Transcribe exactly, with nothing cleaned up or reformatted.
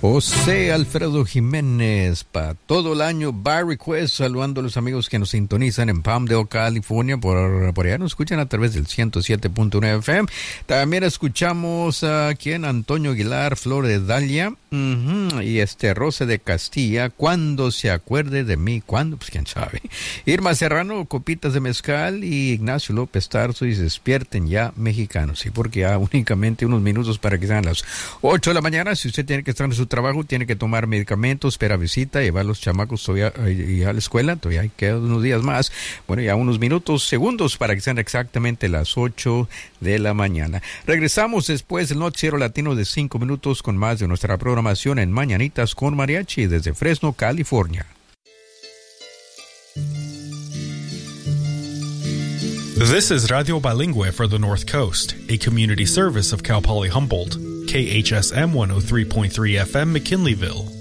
José Alfredo Jiménez, para todo el año, by request, saludando a los amigos que nos sintonizan en Palmdale, California, por, por allá nos escuchan a través del ciento siete punto nueve F M. También escuchamos a quien Antonio Aguilar, Flor de Dalia, uh-huh, y este Rosa de Castilla, cuando se acuerde de mí, cuando, pues quién sabe. Irma Serrano, Copitas de Mezcal, y Ignacio López Tarso, y se despierten ya mexicanos, sí, porque ya únicamente unos minutos para que sean las ocho de la mañana. Si usted tiene que estar en su trabajo, tiene que tomar medicamentos, espera visita, llevar a los chamacos todavía y a la escuela, todavía hay quedan unos días más, bueno, ya unos minutos, segundos para que sean exactamente las ocho de la mañana. Regresamos después del noticiero latino de cinco minutos con más de nuestra programación en Mañanitas con Mariachi desde Fresno, California. This is Radio Bilingüe for the North Coast, a community service of Cal Poly Humboldt, K H S M one oh three point three F M McKinleyville.